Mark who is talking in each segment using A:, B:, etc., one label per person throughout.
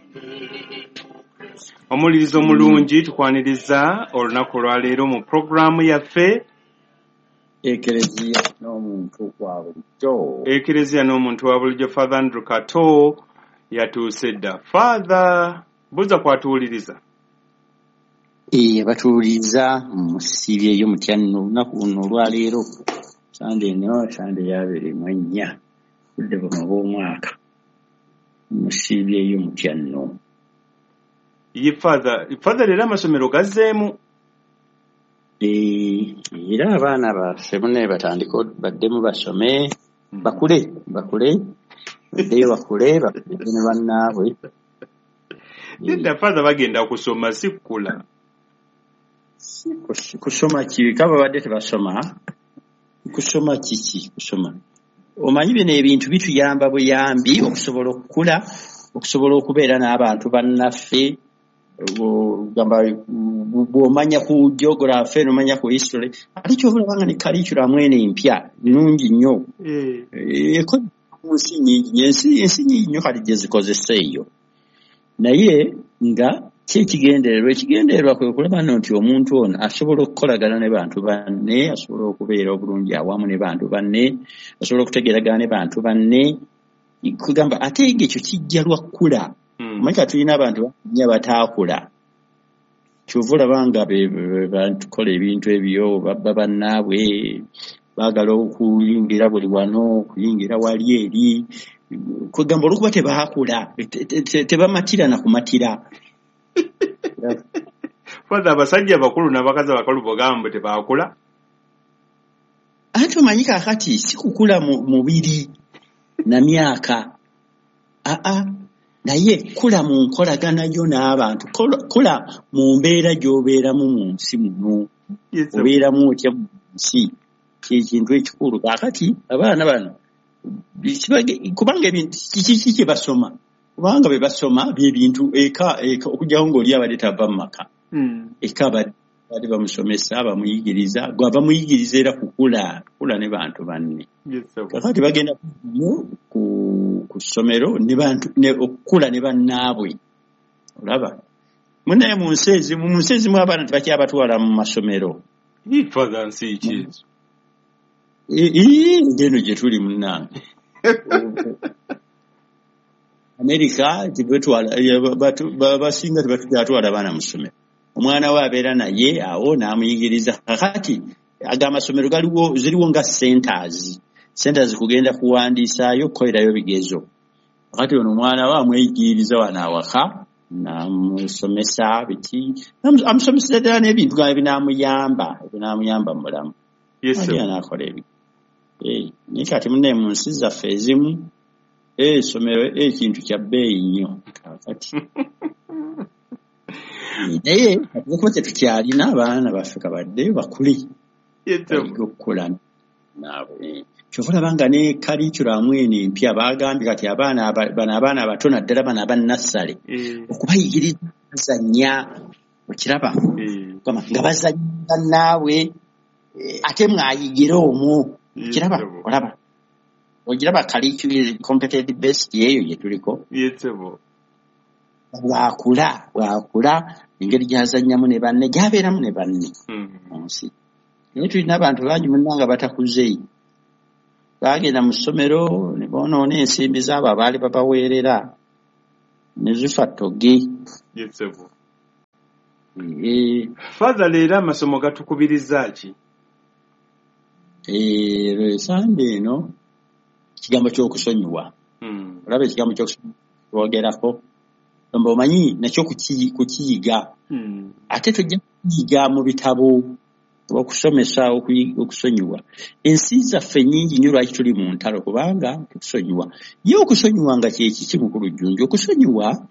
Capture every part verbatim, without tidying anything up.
A: Omulirizo omulungi tukwaniriza olunaku olwaleero mu programu yaffe
B: Ekereziya n'omuntu wa bulijjo.
A: Ekereziya n'omuntu wa bulijjo. Father Andrew Kato yatuuse dda. Father, buza kwatuwuliriza.
B: Ee, batuwuliriza mu ssiri ey'omutya nno olunaku luno olwaleero. Sande eno sande y'abiri mu ennya budde buno bw'omwaka mu ssiri ey'omutya nno.
A: Ye Father, Father leero amasomero gazzeemu.
B: Ee, era abaana baffe bonna batandika baddemu basome bakule bakule baddeyo bakule bakule ne bannaabwe.
A: Nedda Father bagenda kusoma si kukula.
B: Kusoma ki kaba badde tebasoma? Kusoma kiki? Kusoma omanyi bino ebintu bituyamba buyambi okusobola okukula, okusobola okubeera n'abantu bannaffe. Gamba bw'omanya ku geography n'omanya ku history ate ky'obulabanga ne curriculum eno empya nnungi nnyo. Eko nsi nnyingi ensi ensi nnyingi nnyo kati gye zikozesa eyo, naye nga kyekigendererwa ekigendererwa kwe kulaba nti omuntu ono asobola okukolagana ne bantu banne, asobola okubeera obulungi awamu ne bantu banne, asobola okutegeragana ne bantu banne. Kugamba ate ng'ekyo kijja lwa kkula. Omanyi tulina abantu bannya bataakula, kyova olaba nga bakola ebintu ebyo babba bannaabwe, baagala okuyingira buli wano, okuyingira wali eri. Kugamba olw'okuba tebaakula tebamatira na kumatira.
A: Father, abasajja bakulu n'abakazi abakulu bogamba tebaakula.
B: Ate omanyi kaakati si kukula mu mubiri na myaka, aa naye kula mu nkolagana yo n'abantu, kula mu mbeera gy'obeeramu mu nsi muno. Obeeramu otya mu nsi ky'ekintu ekikulu. Kaakati abaana bano kubanga ebintu kiki kye basoma, kubanga be basoma by'ebintu eka okugyawo ng'oli abadde tava mu maka eka abadde bamusomesa bamuyigiriza, gwe aba muyigiriza era kukula kula ne bantu banne. Kaakati bagenda ku ku ssomero ne bantu ne okukula ne bannaabwe. Olaba munaye mu nsi ezimu mu nsi ezimu abaana tebakyabatwala mu masomero.
A: Father, nsi ki ezo?
B: Ngeno gye tuli munnange Amerika tibetwala basinga tebatwala baana mu ssomero. Omwana we abeera naye awo n'amuyigiriza. Kakati ag'amasomero galiwo, ziriwo nga centers centers kugenda kuwandiisaayo kukolerayo bigezo. Kakati ono omwana we amweyigiriza wano awaka n'amusomesa biki, amusomesa ddala n'ebintu nga binaamuyamba binaamuyamba mu bulamu. Aliya n'akola ebi. Naye kati munne mu nsi zaffe ezimu essomero ekintu kya bbeeyi nnyo kakati. Naye okuba tetukyalina abaana baffe kabadde bakule okukula naabwe. Kyova olaba nga ne curriculum eno empya baagambye kati abaana bano abaana abato naddala bano abannassale okubayigiriza bazannya. Okiraba nga bazannya naabwe ate mwayigira omwo. Okiraba olaba ogiraba curriculum competency based yeeyo gye tuliko. Bwakula bwakula engeri gy'azannyamu ne banne gy'abeeramu ne banne mu nsi. Naye tulina abantu bangi munnanga batakuze, baagenda mu ssomero ne boonoona ensimbi z'abo abaali babaweerera ne zifa ttoge.
A: Father, leero amasomo gatukubiriza ki?
B: Sande eno ekigambo ky'okusonyiwa. Olaba ekigambo ky'okusonyiwa twogerako. Gamba omanyi nakyo kukiyiga. Ate tojja kukiyiga mu bitabo okusomesa okusonyiwa. Ensi zaffe nnyingi nnyo lwaki tuli mu ntalo kubanga tukusonyiwa. Ye okusonyiwa nga kyekiki mukulu Jjunju? Okusonyiwa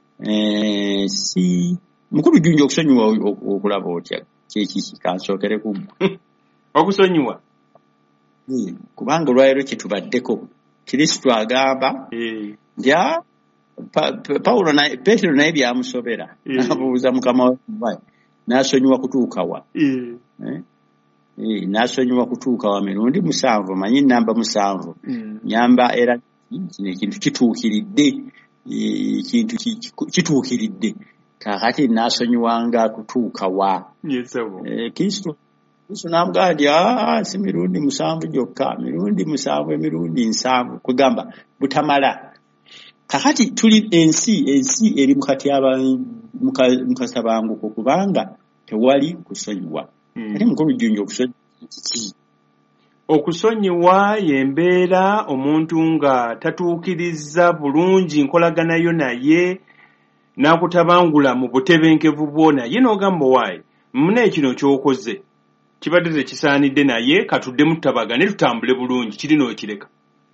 B: si mukulu Jjunju, okusonyiwa okulaba otya kyekiki? Kansookere ku
A: okusonyiwa
B: kubanga olwaleero kye tubaddeko. Kristo agamba nti Pawulo na Petero naye byamusobera n'abuuza Mukama we n'asonyiwa kutuuka wa? N'asonyiwa kutuuka wa mirundi musanvu. Manyi namba musanvu nyamba era kino ekintu kituukiridde ekintu kituukiridde kakati nasonyiwanga kutuuka wa Kristo Kristo n'amugamba nti ah si mirundi musanvu gyokka mirundi musanvu emirundi nsanvu kugamba butamala kakati tuli ensi ensi eri mukati aba mukasabanguko kubanga tewali kusonyiwa ate mukulu jjunjo okusonyiwa kiki
A: okusonyiwa yembeera omuntu nga tatuukiriza bulungi nkolaganayo naye n'akutabangula mu butebenkevu bwo naye n'ogamba waayi mune kino ky'okoze kibadde tekisaanidde naye katuddemu tutabagane tutambule bulungi kiri n'okireka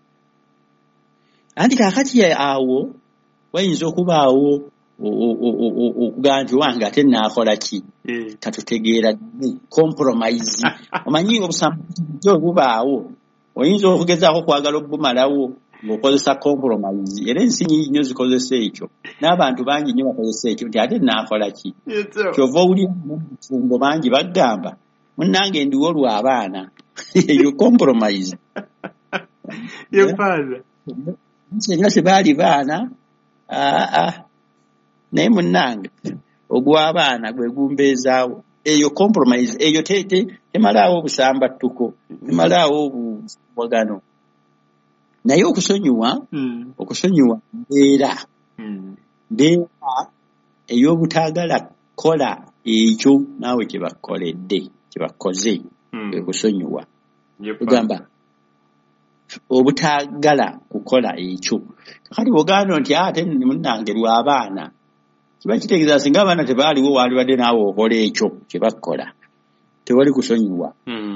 B: anti kaakati awo wayinza okubaawo okugaa nti wange ate naakola ki katutegeera compromise omanyi obusambuzi obubaawo oyinza okugezaako kwagala okubumalawo ng'okozesa compromise era ensi nyingi nnyo zikozesa ekyo n'abantu bangi nnyo bakozesa ekyo nti ate naakola ki kyova owulira mufumbo bangi bagamba munnange ndiwo lw'abaana eyo compromise
A: yefaza
B: senga sebaali baana aa naye munnange ogw'abaana gwe gumbeezaawo eyo compromise eyo tete temalaawo obusambattuko temalaawo obuwagano naye okusonyiwa okusonyiwa mbeera mbeera ey'obutaagala kola ekyo naawe kyebakoledde kyebakoze kwe kusonyiwa kugamba obutaagala kukola ekyo kakati bw'ogamba nti ate munnange lw'abaana kiba kitegeeza singa abaana tebaaliwo waalibadde naawe okola ekyo kye bakola tewali kusonyiwa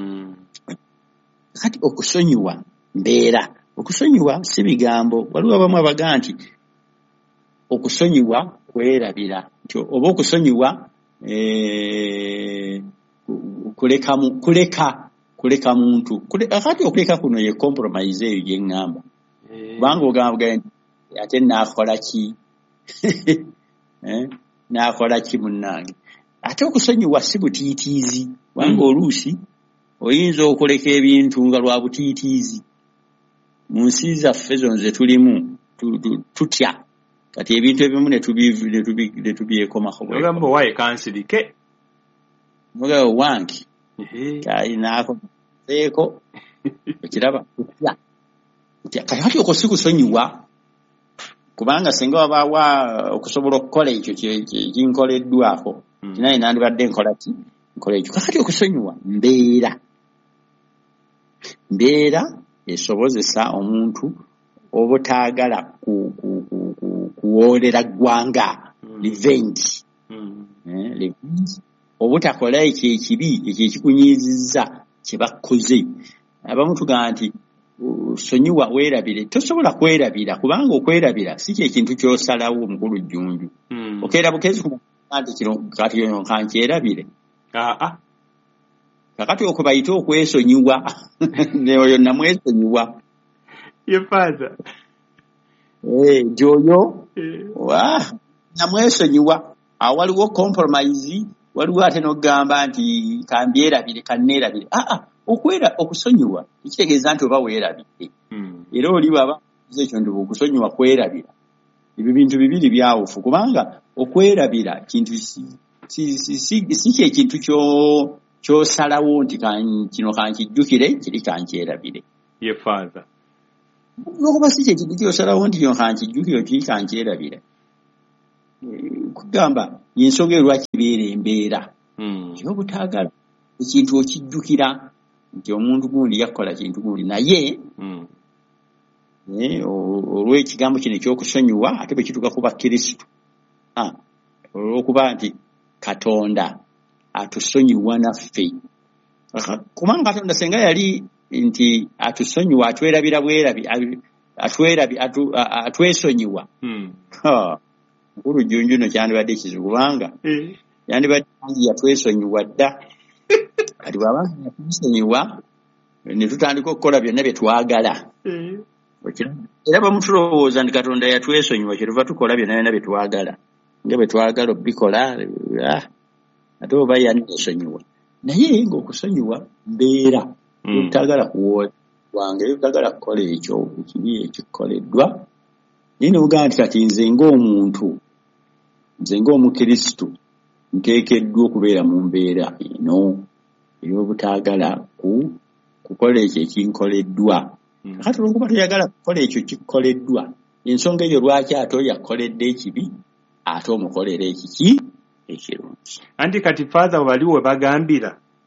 B: kati okusonyiwa mbeera okusonyiwa si bigambo waliwo abamu abagaa nti okusonyiwa kwerabira nti oba okusonyiwa kuleka kuleka kuleka muntu kati okuleka kuno ye compromise eyo gye ŋŋamba kubanga ogamba ate naakola ki naakola ki munnange ate okusonyiwa si butiitiizi kubanga oluusi oyinza okuleka ebintu nga lwa butiitiizi mu nsi zaffe zino ze tulimu tutya kati ebintu ebimu ne tubyekomako
A: ogamba waaye kansirike
B: ogamba wangi kali naako seeko okiraba tutya kati kati okwo si kusonyiwa kubanga singa wabaawa okusobola okukola ekyo kinkoleddwako kinaye nandibadde nkola ki nkola ekyo kakati okusonyiwa mbeera mbeera esobozesa omuntu obutaagala kuwoolera ggwanga revenge obutakola ekyo ekibi ekyo ekikunyiizizza kye bakoze abamu tugamba nti sonyiwa weerabire tosobola kwerabira kubanga okwerabira si kyekintu ky'osalawo omukulu jjunju okeera bukezi nti kino kati yono kankyerabire
A: aa
B: kakati okubayita okwesonyiwa neoyo namwesonyiwa
A: yefaza
B: nti oyo namwesonyiwa awo waliwo compromise waliwo ate n'ogamba nti kambyerabire kanneerabire aa okwera okusonyiwa ekitegeeza nti oba weerabidde era oli baba ekyo nti okusonyiwa kwerabira ebyo bintu bibiri byawufu kubanga okwerabira kintu si kyekintu ky'osalawo nti kino kankijjukire kiri kankyerabire
A: yefaza
B: n'okuba si kyekintu ky'osalawo nti kino kankijjukire kiri kankyerabire kugamba y'ensonga erwaki kibeera embeera ey'obutaagala ekintu okijjukira nti omuntu gundi yakola kintu gundi naye olw'ekigambo kino ekyokusonyiwa ate bwe kituuka ku bakrisitu olw'okuba nti Katonda atusonyiwa naffe kubanga Katonda senga yali nti atusonyiwa atwerabira bwerabi atwerabi atwesonyiwa mukulu jjunju no kyandibadde kizibu kubanga yandibadde yatwesonyiwa dda kati bw'aba yatusonyiwa ne tutandika okukola byonna bye twagala era bamutulowooza nti Katonda yatwesonyiwa kyetuva tukola byonna byonna bye twagala nga bwe twagala obikola ate oba yannesonyiwa naye ng'okusonyiwa mbeera obutagala kuwoola wange obutagala kukola ekyo ekibi ekikoleddwa Nino uganda kati nze ng'omuntu nze ng'omukristo nteekeddwa okubeera mu mbeera eno ey'obutaagala ku kukola ekyo ekinkoleddwa. Kati olwokuba toyagala kukola ekyo kikoleddwa, ensonga eyo lwaki ate oyo akoledde ekibi ate omukolera ekiki ekirungi.
A: Anti kati father waliwo bagambira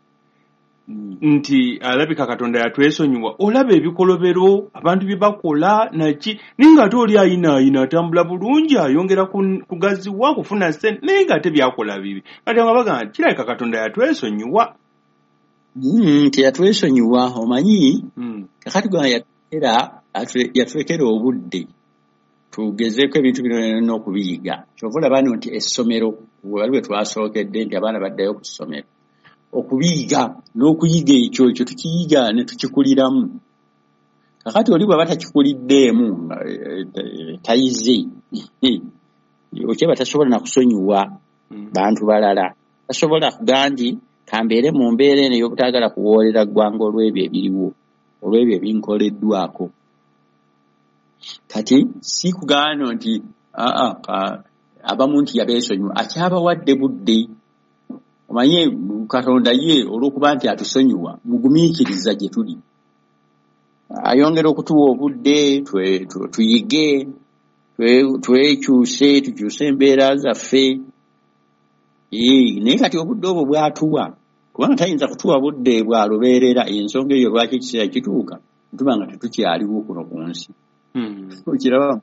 A: nti alabika Katonda yatwesonyiwa, olaba ebikolobero abantu bye bakola naki, naye ng'ate oli ayina ayina atambula bulungi ayongera kugaziwa kufuna ssente, naye ng'ate byakola bibi. Kati abagamba kirabika Katonda yatwesonyiwa.
B: Mm, teyatwesonyiwa omanyi kakati gwa yatera yatwekera obudde tugezeeko ebintu bino n'okubiyiga. Kyova olaba nti essomero waliwe twasookedde nti abaana baddayo ku ssomero okubiyiga n'okuyiga ekyo ekyo tukiyiga ne tukikuliramu. Kakati oli bw'aba takikuliddeemu tayize okyeba tasobola na kusonyiwa bantu balala, tasobola kuganji kambeere mu mbeera eno ey'obutaagala kuwoolera ggwanga olw'ebyo ebiriwo olw'ebyo ebinkoleddwako. Kati si kugaana nti aa abamu nti yabeesonyiwa, akyabawadde budde. Omanye Katonda ye olw'okuba nti atusonyiwa mugumiikiriza gye tuli, ayongera okutuwa obudde tuyige twekyuse tukyuse embeera zaffe. Naye kati obudde obwo bwatuwa kubanga tayinza kutuwa budde bwalubeerera, ensonga eyo lwaki ekiseera kituuka ntuba nga tetukyaliwo kuno ku nsi. Okiraba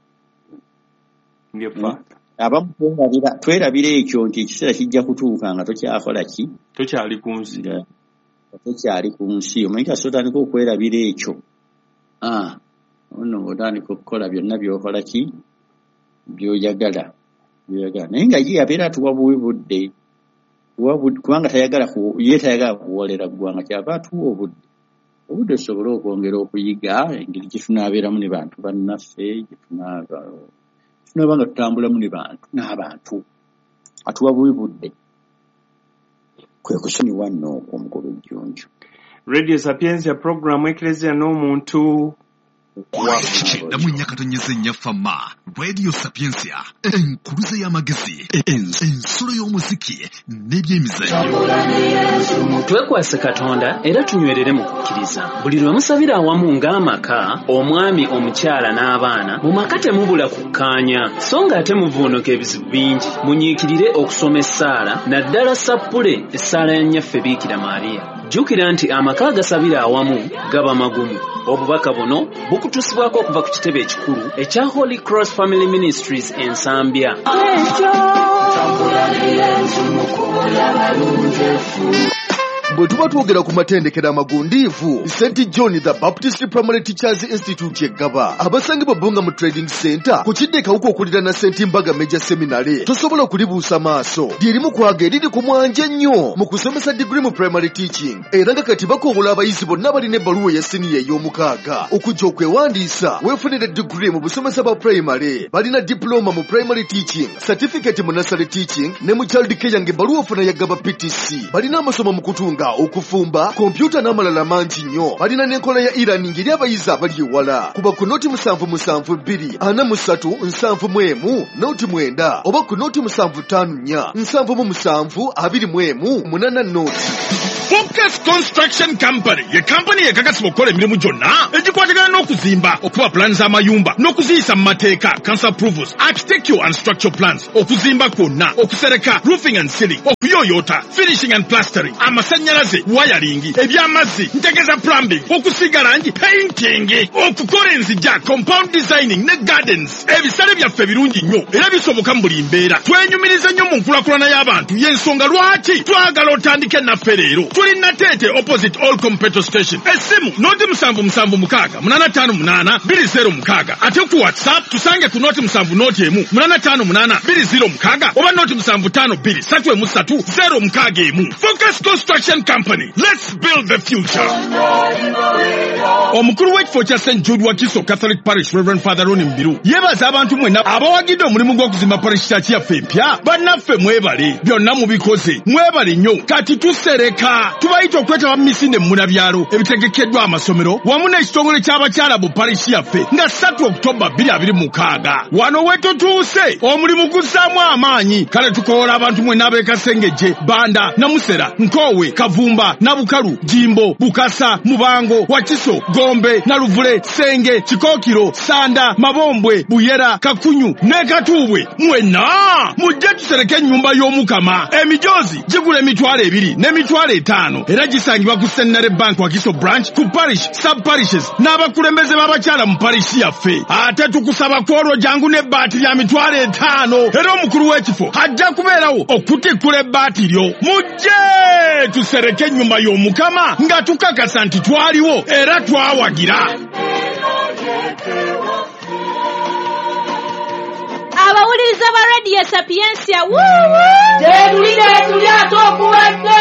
B: abamu twerabira ekyo nti ekiseera kijja kutuuka nga tokyakola ki,
A: tokyali ku nsi
B: tokyali ku nsi. Omanyi kasooka otandika okwerabira ekyo ono otandika okukola byonna byokola ki byoyagala byoyagala, naye nga ye abeera atuwa buwi budde kubanga tayagala ye tayagala kuwoolera ggwanga, kyava atuwa obudde obudde tusobole okwongera okuyiga engeri gye tunaabeeramu ne bantu bannaffe, gye tunaaba nga tutambulamu ne bantu n'abantu. Atuwa buwi budde kwe kusonyiwa nno okw'omukulu ejjunju.
A: Radio Sapiensia program Eklezia n'omuntu
C: Chenda munyakatonyeze nyafama Radio Sapiensia enkuluze y'amagezi ensolo y'omuziki n'ebyemizannyo.
D: Twekwase Katonda era tunywerere mu kukkiriza. Buli lwe musabira awamu ng'amaka, omwami, omukyala n'abaana, mu maka temubula kukkaanya, so ng'ate muvuunuka ebizibu bingi. Munyiikirire okusoma essaala, naddala sappule essaala ya nnyaffe Biikira Maariya. Jjukira nti amaka agasabira awamu gaba magumu. Obubaka buno bukutusibwako okuva ku kitebe ekikulu ekya Holy Cross Family Ministries Ensambya.
E: Bwe tuba twogera ku matendekero amagundiivu, Saint John the Baptist Primary Teachers Institute yeggaba abasangibwa Bbunga mu Trading Center ku kidde kawuka okulira na Saint Mbaga Major Seminary. Tosobola okulibuusa maaso lyerimu kwaga eriri ku mwanja nnyo mu kusomesa degree mu primary teaching, era nga kati bakoowula abayizi bonna balina ebbaluwa ya siniya ey'omukaaga okujja okwewandiisa weefunire degree mu busomesa bwa primary. Balina diploma mu primary teaching, certificate mu nursery teaching ne mu child care ng'ebbaluwa ofuna yaggaba P T C. Balina amasomo mu kutunga okufumba, kompyuta n'amalala mangi nnyo. Balina n'enkola ya e-learning eri abayizi abali ewala. Kuba ku noti musanvu musanvu bbiri ana mu ssatu nsanvu mu emu noti mwenda oba ku noti musanvu ttaano nnya nsanvu mu musanvu abiri mu emu munaana noti.
C: Focus Construction Company ye company ekakasibwa okukola emirimu gyonna egikwatagana n'okuzimba, okuba plans z'amayumba n'okuziyisa mu mateeka, council approvals, architectural and structural plans, okuzimba kwonna, okusereka, roofing and ceiling, okuyoyota, finishing and plastering, amasannyalaze, wiring, eby'amazzi, ntegeza plumbing, okusiga langi, painting, okukola enzijja, compound designing ne gardens. Ebisale byaffe birungi nnyo era bisoboka mu buli mbeera. Twenyumiriza nnyo mu nkulakulana y'abantu, y'ensonga lwaki twagala otandike naffe leero. Tuli Natete opposite Olcom petrol station. Esimu noti musanvu musanvu mukaaga munana ttaano munaana bbiri zero mukaaga. Ate ku WhatsApp tusange ku noti musanvu noti emu munana ttaano munaana bbiri zero mukaaga oba noti musanvu ttaano bbiri ssatu emu ssatu zero mukaaga emu. Focus Construction Construction Company. Let's build the future. Omukulu w'ekifo kya Saint Jude Wakiso Catholic Parish Reverend Father Ronnie Mbiru yebaza abantu mwenna abawagidde omulimu gw'okuzimba parish church yaffe empya. Bannaffe mwebale byonna mubikoze mwebale nnyo. Kati tusereka tubayita okwetaba mu misinde mu munabyalo ebitegekeddwa amasomero wamu n'ekitongole ky'abakyala bu parish yaffe nga ssatu Oktoba bbiri abiri mu mukaaga. Wano we tutuuse omulimu guzzaamu amaanyi. Kale tukoola abantu mwenna ab'e Kasengejje, Banda, Namusera, Nkowe, Kavumba, Nabukalu, Jimbo, Bukasa, Mubango, Wakiso, Gombe, Naluvule, Senge, Kikookiro, Sanda, Mabombwe, Buyera, Kakunyu ne Katuubwe. Mwenna mujje tusereke ennyumba y'Omukama. Emijoozi gigula emitwalo ebiri n'emitwalo etaano era gisangibwa ku Centenary Bank Wakiso branch ku parish sub parishes n'abakulembeze b'abakyala mu parish yaffe. Ate tukusaba kwolwo jangu n'ebbaati lya mitwalo etaano era omukulu w'ekifo ajja kubeerawo okutikkula ebbaati lyo. Mujje tusereke ennyumba y'Omukama nga tukakasa nti twaliwo era twawagira.
F: Abawuliriza ba Radio Sapiensia woo woo. Tetulide tulyato okuwadde.